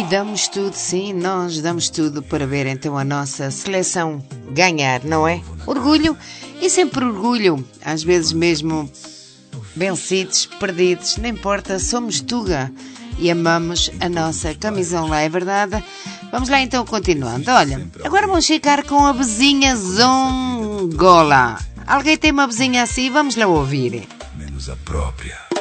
E damos tudo, sim, nós damos tudo para ver então a nossa seleção ganhar, não é? Orgulho e sempre orgulho, às vezes mesmo vencidos, perdidos, não importa, somos Tuga e amamos a nossa camisola, é verdade? Vamos lá então continuando. Olha, agora vamos ficar com a vizinha Zongola. Alguém tem uma vizinha assim? Vamos lá ouvir. Menos a própria.